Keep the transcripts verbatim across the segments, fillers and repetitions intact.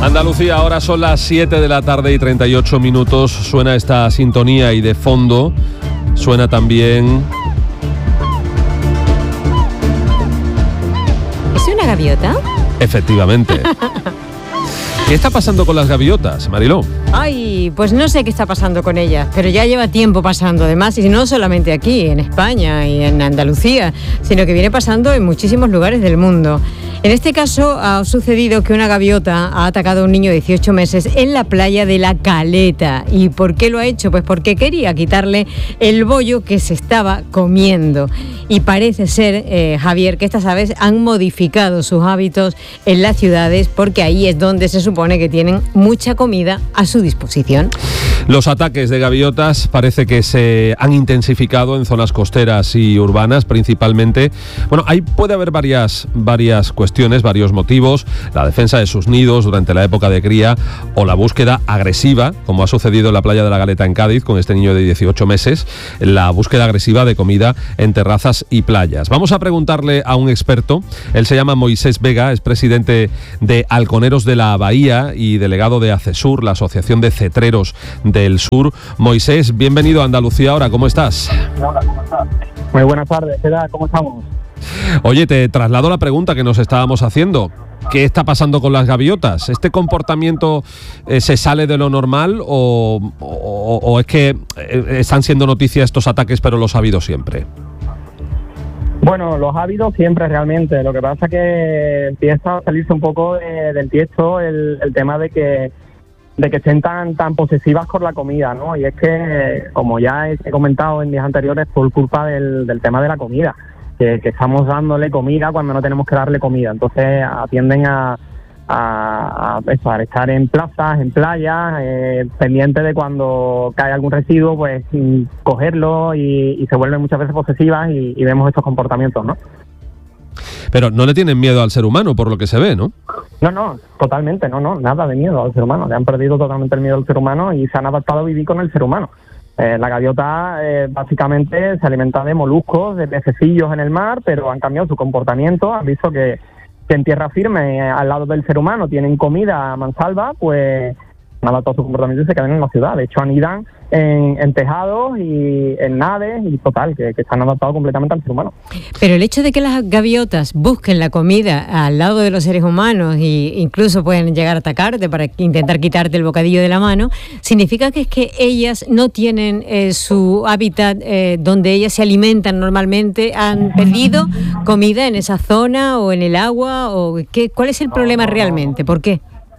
Andalucía, ahora son las siete de la tarde y treinta y ocho minutos. Suena esta sintonía y de fondo suena también... ¿Es una gaviota? Efectivamente. ¿Qué está pasando con las gaviotas, Mariló? Ay, pues no sé qué está pasando con ellas, pero ya lleva tiempo pasando, además, y no solamente aquí, en España y en Andalucía, sino que viene pasando en muchísimos lugares del mundo. En este caso ha sucedido que una gaviota ha atacado a un niño de dieciocho meses en la playa de La Caleta. ¿Y por qué lo ha hecho? Pues porque quería quitarle el bollo que se estaba comiendo. Y parece ser, eh, Javier, que estas aves han modificado sus hábitos en las ciudades porque ahí es donde se supone que tienen mucha comida a su disposición. Los ataques de gaviotas parece que se han intensificado en zonas costeras y urbanas principalmente. Bueno, ahí puede haber varias, varias cuestiones, varios motivos. La defensa de sus nidos durante la época de cría o la búsqueda agresiva, como ha sucedido en la playa de La Galeta en Cádiz con este niño de dieciocho meses, la búsqueda agresiva de comida en terrazas y playas. Vamos a preguntarle a un experto. Él se llama Moisés Vega, es presidente de Halconeros de la Bahía y delegado de ACESUR, la Asociación de Cetreros del Sur. Moisés, bienvenido a Andalucía Ahora, ¿cómo estás? Hola, ¿cómo estás? Muy buenas tardes, ¿qué tal? ¿Cómo estamos? Oye, te traslado la pregunta que nos estábamos haciendo. ¿Qué está pasando con las gaviotas? ¿Este comportamiento eh, se sale de lo normal o, o, o es que eh, están siendo noticia estos ataques pero los ha habido siempre? Bueno, los ha habido siempre realmente. Lo que pasa es que empieza a salirse un poco de, del tiesto el, el tema de que de que estén tan tan posesivas con la comida, ¿no? Y es que, como ya he comentado en días anteriores, por culpa del, del tema de la comida, que, que estamos dándole comida cuando no tenemos que darle comida. Entonces atienden a, a, a, eso, a estar en plazas, en playas, eh, pendientes de cuando cae algún residuo, pues cogerlo y, y se vuelven muchas veces posesivas y, y vemos estos comportamientos, ¿no? Pero no le tienen miedo al ser humano, por lo que se ve, ¿no? No, no, totalmente, no, no, nada de miedo al ser humano. Le han perdido totalmente el miedo al ser humano y se han adaptado a vivir con el ser humano. Eh, la gaviota eh, básicamente se alimenta de moluscos, de pececillos en el mar, pero han cambiado su comportamiento. Han visto que, que en tierra firme, eh, al lado del ser humano, tienen comida a mansalva, pues han adaptado su comportamiento y se quedan en la ciudad. De hecho, anidan en, en tejados y en naves y total, que, que están adaptados completamente al ser humano. Pero el hecho de que las gaviotas busquen la comida al lado de los seres humanos e incluso pueden llegar a atacarte para intentar quitarte el bocadillo de la mano, significa que es que ellas no tienen eh, su hábitat eh, donde ellas se alimentan normalmente. ¿Han perdido comida en esa zona o en el agua? O qué, ¿cuál es el problema realmente? ¿Por qué?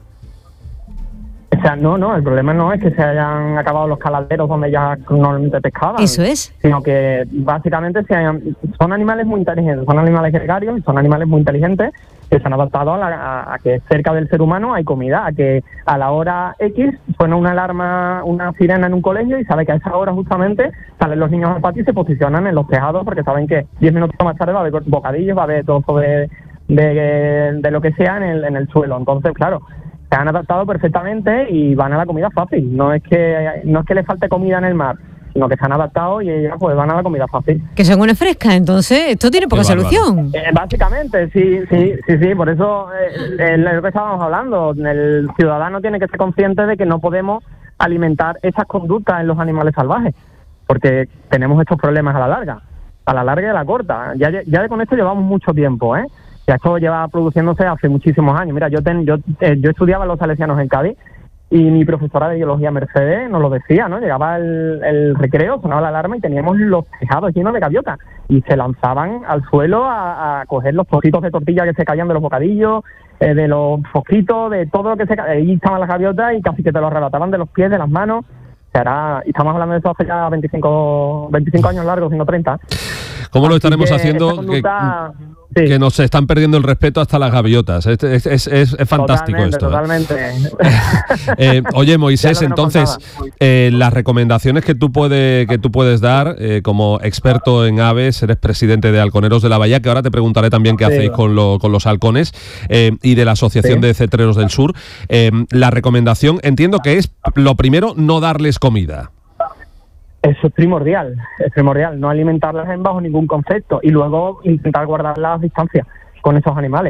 O sea, no, no, el problema no es que se hayan acabado los caladeros donde ya normalmente pescaban. Eso es. Sino que básicamente se hayan, son animales muy inteligentes, son animales gregarios y son animales muy inteligentes que se han adaptado a, la, a, a que cerca del ser humano hay comida, a que a la hora X suena una alarma, una sirena en un colegio y sabe que a esa hora justamente salen los niños al patio y se posicionan en los tejados porque saben que diez minutos más tarde va a haber bocadillos, va a haber trozo de, de, de lo que sea en el, en el suelo. Entonces, claro, se han adaptado perfectamente y van a la comida fácil. No es que no es que les falte comida en el mar, sino que se han adaptado y ellas pues van a la comida fácil. Que son una fresca, entonces esto tiene poca solución. Eh, básicamente, sí, sí, sí, sí, por eso eh, es lo que estábamos hablando. El ciudadano tiene que ser consciente de que no podemos alimentar esas conductas en los animales salvajes, porque tenemos estos problemas a la larga, a la larga y a la corta. Ya, ya con esto llevamos mucho tiempo, ¿eh? Ya esto lleva produciéndose hace muchísimos años. Mira, yo ten, yo, eh, yo estudiaba los salesianos en Cádiz y mi profesora de biología, Mercedes, nos lo decía, ¿no? Llegaba el, el recreo, sonaba la alarma y teníamos los tejados llenos de gaviotas y se lanzaban al suelo a, a coger los trocitos de tortilla que se caían de los bocadillos, eh, de los fosquitos, de todo lo que se caía. Ahí estaban las gaviotas y casi que te los arrebataban de los pies, de las manos. O sea, era, y estamos hablando de eso hace ya veinticinco, veinticinco años largos, sino treinta. ¿Cómo lo estaremos haciendo? Conducta, que, sí. que nos están perdiendo el respeto hasta las gaviotas. Es, es, es, es fantástico totalmente, esto. Totalmente. eh, oye, Moisés, entonces, eh, las recomendaciones que tú, puede, que tú puedes dar eh, como experto en aves, eres presidente de Halconeros de la Bahía, que ahora te preguntaré también qué sí. hacéis con, lo, con los halcones, eh, y de la Asociación sí. de Cetreros del Sur. Eh, la recomendación, entiendo que es, lo primero, no darles comida. Eso es primordial, es primordial, no alimentarlas en bajo ningún concepto y luego intentar guardar las distancias con esos animales,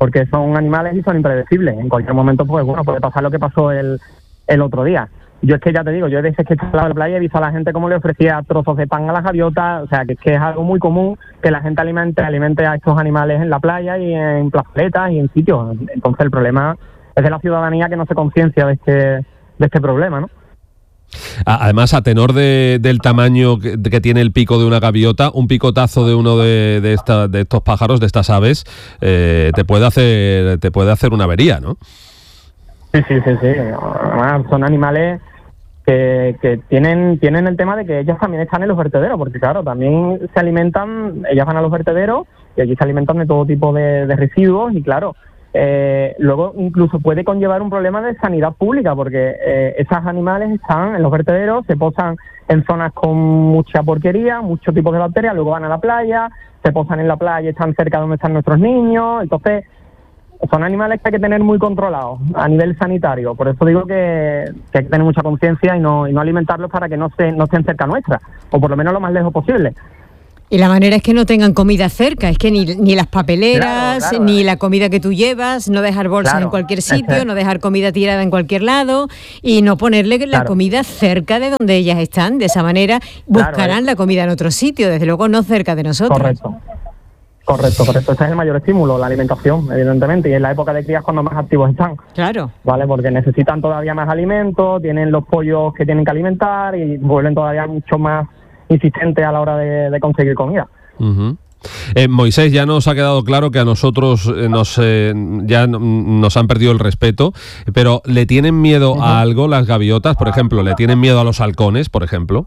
porque son animales y son impredecibles. En cualquier momento, pues bueno, puede pasar lo que pasó el, el otro día. Yo es que ya te digo, yo hay veces que he estado en la playa y he visto a la gente cómo le ofrecía trozos de pan a las gaviotas, o sea, que es que es algo muy común que la gente alimente, alimente a estos animales en la playa y en plazoletas y en sitios. Entonces el problema es de la ciudadanía que no se conciencia de este, de este problema, ¿no? Además, a tenor de, del tamaño que, que tiene el pico de una gaviota, un picotazo de uno de, de, esta, de estos pájaros, de estas aves, eh, te puede hacer te puede hacer una avería, ¿no? Sí, sí, sí, sí. Además, son animales que, que tienen tienen el tema de que ellas también están en los vertederos, porque claro, también se alimentan, ellas van a los vertederos y allí se alimentan de todo tipo de, de residuos y claro, Eh, luego incluso puede conllevar un problema de sanidad pública porque eh, esos animales están en los vertederos, se posan en zonas con mucha porquería, muchos tipos de bacterias, luego van a la playa, se posan en la playa, están cerca de donde están nuestros niños, entonces son animales que hay que tener muy controlados a nivel sanitario, por eso digo que, que hay que tener mucha conciencia y no, y no alimentarlos para que no, se, no estén cerca nuestra, o por lo menos lo más lejos posible. Y la manera es que no tengan comida cerca, es que ni, ni las papeleras, claro, claro, ni eh. la comida que tú llevas, no dejar bolsas claro, en cualquier sitio, es, no dejar comida tirada en cualquier lado y no ponerle la claro. comida cerca de donde ellas están. De esa manera buscarán claro, eh. la comida en otro sitio, desde luego no cerca de nosotros. Correcto. Correcto, correcto. Ese es el mayor estímulo, la alimentación, evidentemente, y en la época de cría es cuando más activos están. Claro. Vale, porque necesitan todavía más alimento, tienen los pollos que tienen que alimentar y vuelven todavía mucho más insistentes a la hora de, de conseguir comida. Uh-huh. Eh, Moisés, ya nos ha quedado claro que a nosotros eh, nos eh, ya nos han perdido el respeto, pero ¿le tienen miedo uh-huh. a algo las gaviotas? Por ejemplo, ¿le tienen miedo a los halcones, por ejemplo?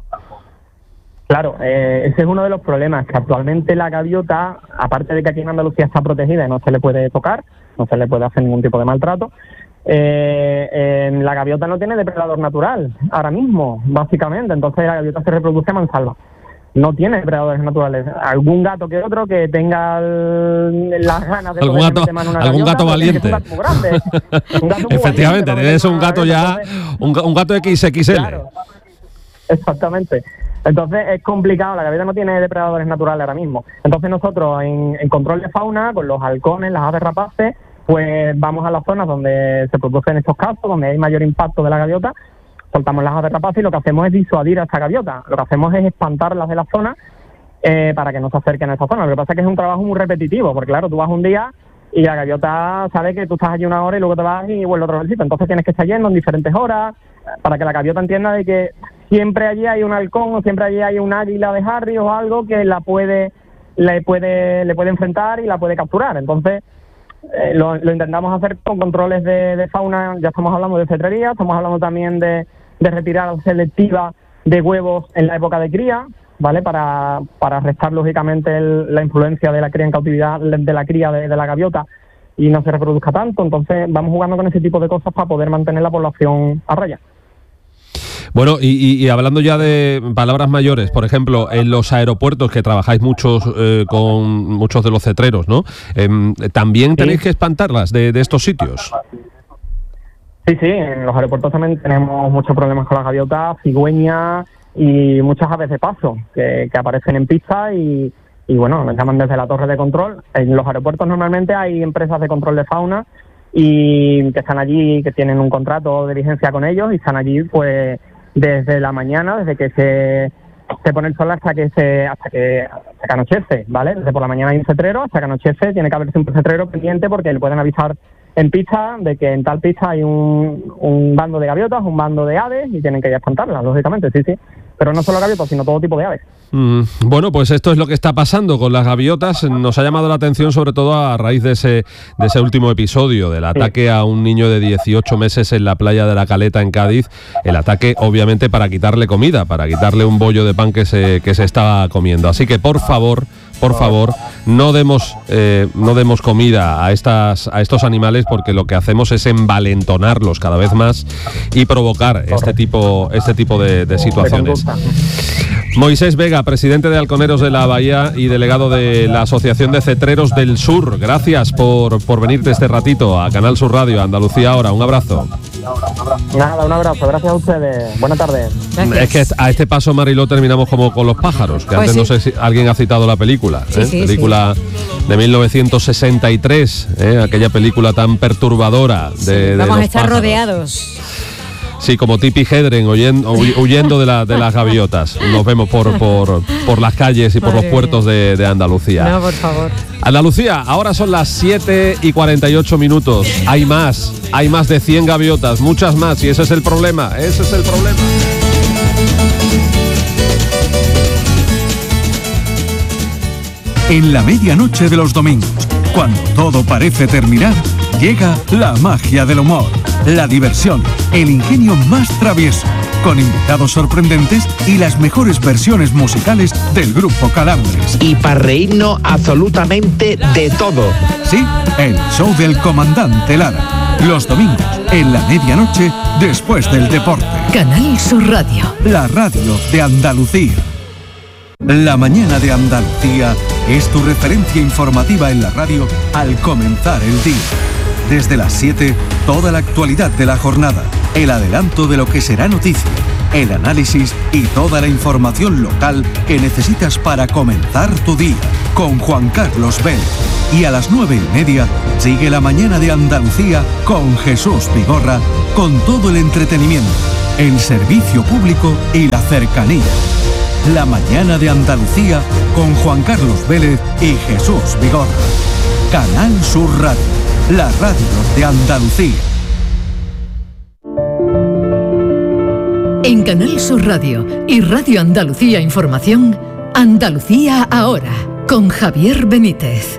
Claro, eh, ese es uno de los problemas, que actualmente la gaviota, aparte de que aquí en Andalucía está protegida y no se le puede tocar, no se le puede hacer ningún tipo de maltrato, eh, eh, la gaviota no tiene depredador natural ahora mismo, básicamente, entonces la gaviota se reproduce a mansalva. No tiene depredadores naturales. Algún gato que otro que tenga el, las ganas de algún gato, una algún gaviota, gato valiente. Es un gato muy grande. Un gato muy efectivamente, valiente, tienes un gato ya, un, un gato equis equis ele. Claro, exactamente. Entonces es complicado, la gaviota no tiene depredadores naturales ahora mismo. Entonces nosotros en, en control de fauna, con los halcones, las aves rapaces, pues vamos a las zonas donde se producen estos casos, donde hay mayor impacto de la gaviota, soltamos las aves rapaces y lo que hacemos es disuadir a esta gaviota. Lo que hacemos es espantarlas de la zona eh, para que no se acerquen a esa zona. Lo que pasa es que es un trabajo muy repetitivo, porque claro, tú vas un día y la gaviota sabe que tú estás allí una hora y luego te vas y vuelve otro sitio. Entonces tienes que estar yendo en diferentes horas para que la gaviota entienda de que siempre allí hay un halcón o siempre allí hay un águila de Harry o algo que la puede le puede le puede enfrentar y la puede capturar. Entonces eh, lo, lo intentamos hacer con controles de, de fauna. Ya estamos hablando de cetrería, estamos hablando también de de retirada selectiva de huevos en la época de cría, ¿vale? Para, para restar lógicamente el, la influencia de la cría en cautividad, de la cría de, de la gaviota y no se reproduzca tanto. Entonces vamos jugando con ese tipo de cosas para poder mantener la población a raya. Bueno, y, y, y hablando ya de palabras mayores, por ejemplo, en los aeropuertos que trabajáis muchos eh, con muchos de los cetreros, ¿no? Eh, ¿También tenéis sí. que espantarlas de, de estos sitios? Sí, sí, en los aeropuertos también tenemos muchos problemas con las gaviotas, cigüeñas y muchas aves de paso que, que aparecen en pista y, y bueno, nos llaman desde la torre de control. En los aeropuertos normalmente hay empresas de control de fauna y que están allí, que tienen un contrato de vigencia con ellos y están allí pues desde la mañana, desde que se, se pone el sol hasta que se hasta que, hasta que anochece, ¿vale? Desde por la mañana hay un cetrero, hasta que anochece tiene que haber siempre un cetrero pendiente porque le pueden avisar en pista de que en tal pista hay un, un bando de gaviotas, un bando de aves y tienen que ir a espantarlas, lógicamente, sí, sí. Pero no solo gaviotas, sino todo tipo de aves. Mm, bueno, pues esto es lo que está pasando con las gaviotas. Nos ha llamado la atención sobre todo a raíz de ese, de ese último episodio, del ataque sí. a un niño de dieciocho meses en la playa de La Caleta, en Cádiz. El ataque, obviamente, para quitarle comida, para quitarle un bollo de pan que se, que se estaba comiendo. Así que, por favor... Por favor, no demos eh, no demos comida a estas a estos animales porque lo que hacemos es envalentonarlos cada vez más y provocar Correcto. este tipo este tipo de, de situaciones. De Moisés Vega, presidente de Halconeros de la Bahía y delegado de la Asociación de Cetreros del Sur. Gracias por, por venirte este ratito a Canal Sur Radio, Andalucía Ahora. Un abrazo. Nada, un abrazo, gracias a ustedes. Buenas tardes. Gracias. Es que a este paso, Mariló, terminamos como con Los pájaros, que Pues antes sí. no sé si alguien ha citado la película. Sí, ¿eh? sí, película de mil novecientos sesenta y tres, ¿eh? Aquella película tan perturbadora de, de Vamos los a estar pájaros. rodeados. Sí, como Tippi Hedren huyendo, huyendo de, la, de las gaviotas. Nos vemos por, por, por las calles y por Madre los puertos de, de Andalucía. No, por favor. Andalucía, ahora son las siete y cuarenta y ocho minutos. Hay más, hay más de cien gaviotas, muchas más, y ese es el problema, ese es el problema. En la medianoche de los domingos, cuando todo parece terminar, llega la magia del humor, la diversión, el ingenio más travieso, con invitados sorprendentes y las mejores versiones musicales del grupo Calambres. Y para reírnos absolutamente de todo. Sí, el show del comandante Lara. Los domingos, en la medianoche, después del deporte. Canal Sur Radio. La radio de Andalucía. La mañana de Andalucía es tu referencia informativa en la radio al comenzar el día. Desde las siete, toda la actualidad de la jornada, el adelanto de lo que será noticia, el análisis y toda la información local que necesitas para comenzar tu día, con Juan Carlos Vélez. Y a las nueve y media, sigue la mañana de Andalucía con Jesús Vigorra, con todo el entretenimiento, el servicio público y la cercanía. La mañana de Andalucía con Juan Carlos Vélez y Jesús Vigorra. Canal Sur Radio, la radio de Andalucía. En Canal Sur Radio y Radio Andalucía Información, Andalucía ahora, con Javier Benítez.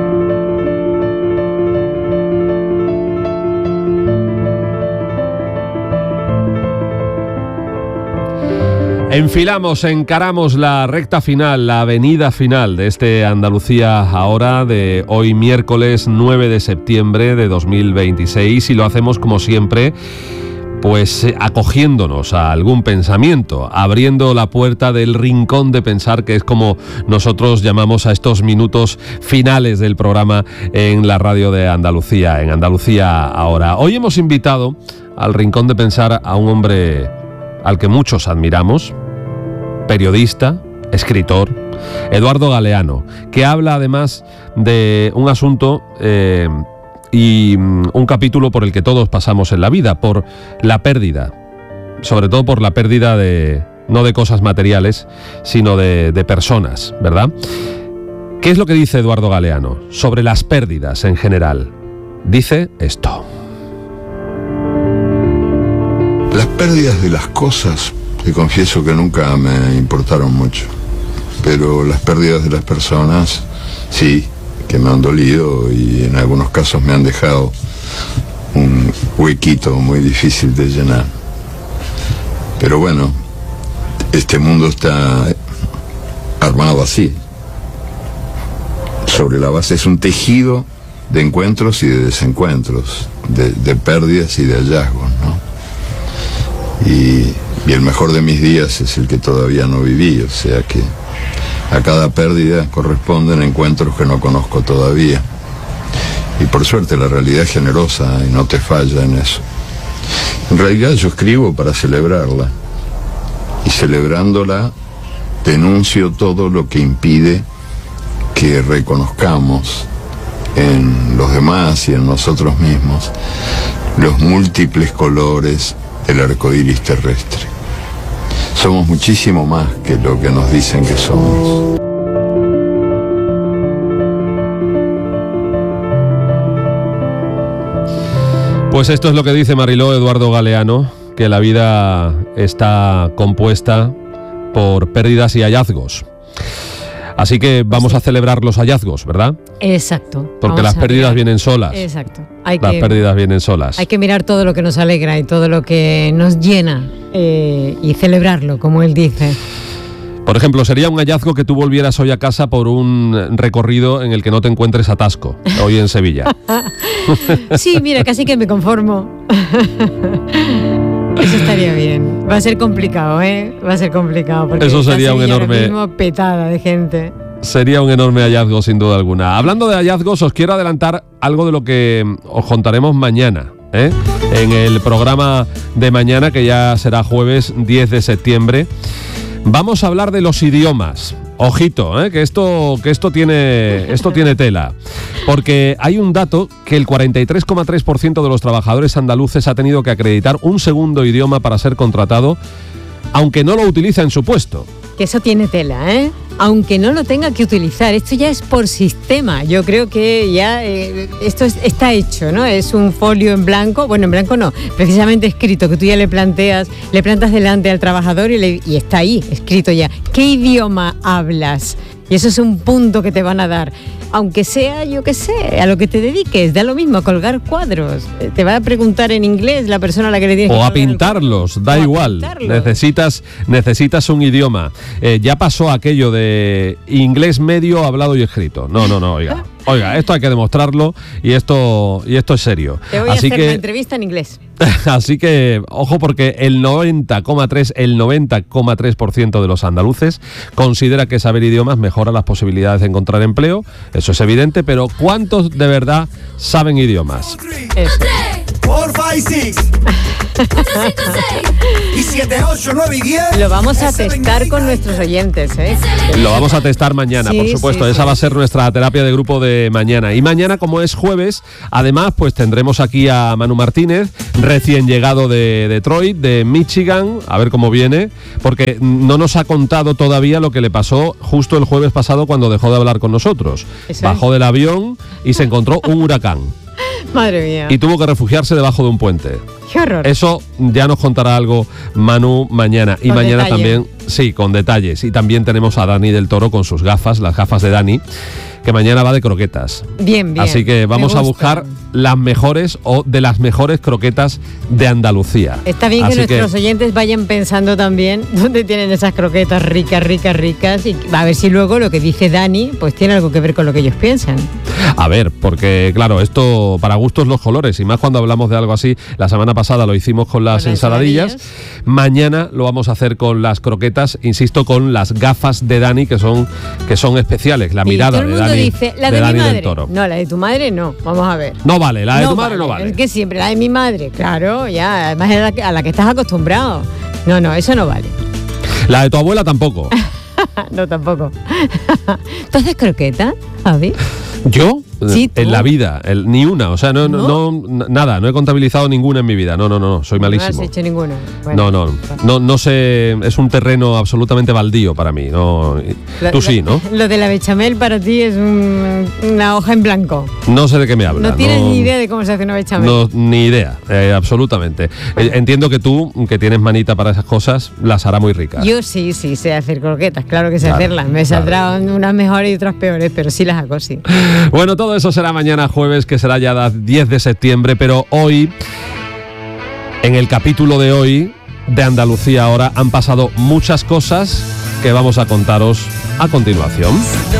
Enfilamos, encaramos la recta final, la avenida final de este Andalucía ahora, de hoy miércoles nueve de septiembre de dos mil veintiséis, y lo hacemos como siempre, pues eh, acogiéndonos a algún pensamiento, abriendo la puerta del rincón de pensar, que es como nosotros llamamos a estos minutos finales del programa en la radio de Andalucía, en Andalucía ahora. Hoy hemos invitado al rincón de pensar a un hombre al que muchos admiramos, periodista, escritor, Eduardo Galeano, que habla además de un asunto eh, y un capítulo por el que todos pasamos en la vida, por la pérdida, sobre todo por la pérdida de, no de cosas materiales, sino de, de personas, ¿verdad? ¿Qué es lo que dice Eduardo Galeano sobre las pérdidas en general? Dice esto. Las pérdidas de las cosas, te confieso que nunca me importaron mucho, pero las pérdidas de las personas, sí, que me han dolido y en algunos casos me han dejado un huequito muy difícil de llenar. Pero bueno, este mundo está armado así. Sobre la base es un tejido de encuentros y de desencuentros, de, de pérdidas y de hallazgos, ¿no? Y, y el mejor de mis días es el que todavía no viví, o sea que a cada pérdida corresponden encuentros que no conozco todavía. Y por suerte la realidad es generosa y no te falla en eso. En realidad yo escribo para celebrarla, y celebrándola denuncio todo lo que impide que reconozcamos en los demás y en nosotros mismos los múltiples colores del arco iris terrestre. Somos muchísimo más que lo que nos dicen que somos. Pues esto es lo que dice Mariló Eduardo Galeano, que la vida está compuesta por pérdidas y hallazgos. Así que vamos a celebrar los hallazgos, ¿verdad? Exacto. Porque Vamos las a pérdidas mirar. vienen solas. Exacto. Hay Las que, pérdidas vienen solas. hay que mirar todo lo que nos alegra y todo lo que nos llena eh, y celebrarlo, como él dice. Por ejemplo, sería un hallazgo que tú volvieras hoy a casa por un recorrido en el que no te encuentres atasco, hoy en Sevilla. Sí, mira, casi que me conformo. Eso estaría bien. Va a ser complicado, ¿eh? Va a ser complicado. Porque Eso está sería un Sevilla ahora enorme- mismo petada de gente. Sería un enorme hallazgo, sin duda alguna. Hablando de hallazgos, os quiero adelantar algo de lo que os contaremos mañana. ¿eh? En el programa de mañana, que ya será jueves diez de septiembre, vamos a hablar de los idiomas. Ojito, ¿eh? que esto que esto tiene esto tiene tela, porque hay un dato que el cuarenta y tres coma tres por ciento de los trabajadores andaluces ha tenido que acreditar un segundo idioma para ser contratado, aunque no lo utiliza en su puesto. Que eso tiene tela, ¿eh? Aunque no lo tenga que utilizar. Esto ya es por sistema. Yo creo que ya eh, esto es, está hecho, ¿no? Es un folio en blanco. Bueno, en blanco no, precisamente escrito, que tú ya le planteas, le plantas delante al trabajador y, le, y está ahí, escrito ya. ¿Qué idioma hablas? Y eso es un punto que te van a dar. Aunque sea, yo qué sé, a lo que te dediques, da lo mismo, a colgar cuadros. Te va a preguntar en inglés la persona a la que le tienes o que a pintarlos, da igual. Pintarlos. Necesitas, necesitas un idioma. Eh, ya pasó aquello de inglés medio hablado y escrito. No, no, no, oiga. Oiga, esto hay que demostrarlo y esto y esto es serio. Te voy Así a hacer que, una entrevista en inglés. Así que, ojo, porque el noventa coma tres el noventa coma tres por ciento de los andaluces considera que saber idiomas mejora las posibilidades de encontrar empleo. Eso es evidente, pero ¿cuántos de verdad saben idiomas? Eso. Y siete, ocho, nueve y diez. Lo vamos a testar con nuestros oyentes, ¿eh? Lo vamos a testar mañana, sí, por supuesto. Sí, Esa sí. va a ser nuestra terapia de grupo de mañana. Y mañana, como es jueves, además, pues tendremos aquí a Manu Martínez, recién llegado de Detroit, de Michigan, a ver cómo viene, porque no nos ha contado todavía lo que le pasó justo el jueves pasado cuando dejó de hablar con nosotros. Eso Bajó es. del avión y se encontró un huracán. Madre mía. Y tuvo que refugiarse debajo de un puente. Qué horror. Eso ya nos contará algo Manu mañana. Y Con mañana detalle. también, sí, con detalles. Y también tenemos a Dani del Toro con sus gafas, las gafas de Dani, que mañana va de croquetas. Bien, bien. Así que vamos Me a gusta. buscar las mejores o de las mejores croquetas de Andalucía. Está bien Así que nuestros oyentes vayan pensando también dónde tienen esas croquetas ricas, ricas, ricas, y a ver si luego lo que dice Dani pues tiene algo que ver con lo que ellos piensan. A ver, porque claro, esto para gustos los colores, y más cuando hablamos de algo así. La semana pasada lo hicimos con las, Con las ensaladillas. ensaladillas. Mañana lo vamos a hacer con las croquetas, insisto, con las gafas de Dani, que son, que son especiales. La Sí, mirada todo el de mundo Dani, dice, la de de, Dani mi madre. del Toro. No, la de tu madre no. Vamos a ver. No vale, la de tu madre no vale. vale. Es que siempre la de mi madre, claro, ya, además es la que- a la que estás acostumbrado. No, no, eso no vale. La de tu abuela tampoco. No, tampoco. ¿Tú haces croquetas, Javi? ¿Yo? Sí, tú. En la vida, el- ni una, o sea, no, no, ¿No? no, nada, no he contabilizado ninguna en mi vida. No, no, no, no, soy malísimo. No has hecho ninguna. Bueno, No, no, no, no sé, es un terreno absolutamente baldío para mí. No, Lo- tú sí, lo- ¿no? Lo de la bechamel para ti es un- una hoja en blanco. No sé de qué me hablas. No tienes ni idea de cómo se hace una bechamel. No, ni idea, eh, absolutamente. Eh, entiendo que tú, que tienes manita para esas cosas, las hará muy ricas. Yo sí, sí, sé hacer croquetas, claro que sé Claro, hacerlas. Me claro. saldrán unas mejores y otras peores, pero sí las hago, sí. Bueno, todo eso será mañana jueves, que será ya diez de septiembre, pero hoy, en el capítulo de hoy de Andalucía Ahora, han pasado muchas cosas que vamos a contaros a continuación.